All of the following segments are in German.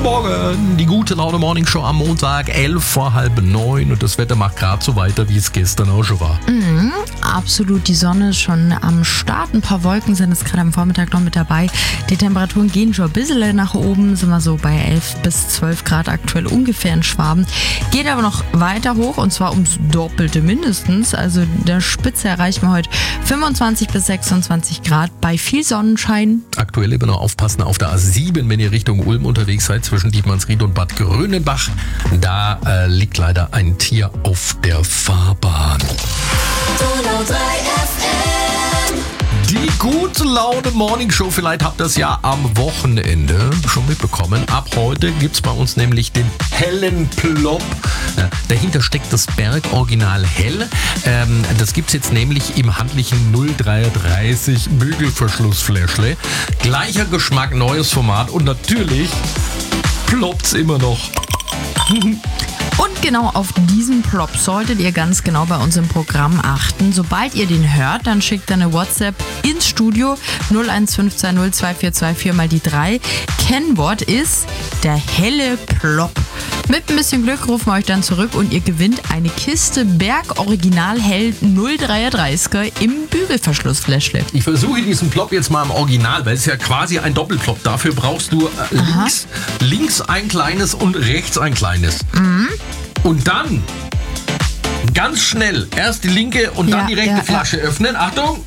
Morgen, die gute Laune Morning Show am Montag, 8:45 und das Wetter macht gerade so weiter, wie es gestern auch schon war. Absolut, die Sonne ist schon am Start. Ein paar Wolken sind jetzt gerade am Vormittag noch mit dabei. Die Temperaturen gehen schon ein bisschen nach oben, sind wir so bei 11 bis 12 Grad aktuell ungefähr in Schwaben. Geht aber noch weiter hoch und zwar ums Doppelte mindestens. Also der Spitze erreichen wir heute 25 bis 26 Grad bei viel Sonnenschein. Aktuell immer noch aufpassen auf der A7, wenn ihr Richtung Ulm unterwegs seid, zwischen Dietmannsried und Bad Grönenbach. Da liegt leider ein Tier auf der Fahrbahn. Die gute Laune Morning Show, vielleicht habt ihr das ja am Wochenende schon mitbekommen. Ab heute gibt's bei uns nämlich den hellen Plop. Dahinter steckt das Berg Original Hell. Das gibt's jetzt nämlich im handlichen 0,33 Bügelverschlussfläschle. Gleicher Geschmack, neues Format und natürlich ploppt's immer noch. Und genau auf diesen Plop solltet ihr ganz genau bei uns im Programm achten. Sobald ihr den hört, dann schickt ihr eine WhatsApp ins Studio 01520 2424 mal die 3. Kennwort ist der helle Plop. Mit ein bisschen Glück rufen wir euch dann zurück und ihr gewinnt eine Kiste Berg Original Hell 0,33er im Bügelverschlussfläschle. Ich versuche diesen Plop jetzt mal im Original, weil es ja quasi ein Doppelplop. Dafür brauchst du links ein kleines und rechts ein kleines. Und dann ganz schnell erst die linke und dann die rechte Flasche öffnen. Achtung!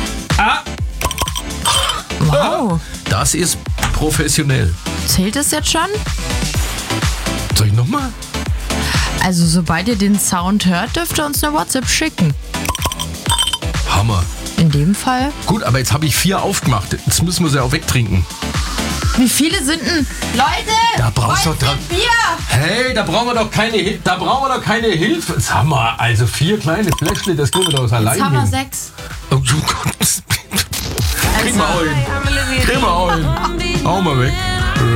Wow. Das ist professionell. Zählt es jetzt schon? Soll ich nochmal? Also sobald ihr den Sound hört, dürft ihr uns eine WhatsApp schicken. Hammer. In dem Fall. Gut, aber jetzt habe ich 4 aufgemacht. Jetzt müssen wir sie auch wegtrinken. Wie viele sind denn? Leute! Da brauchst du doch Bier! Hey, da brauchen wir doch keine Hilfe. Jetzt haben wir also 4 kleine Fläschle, das können wir doch allein Jetzt haben wir hin. 6. Oh Gott. Kriegen wir auch hin. Hau mal weg.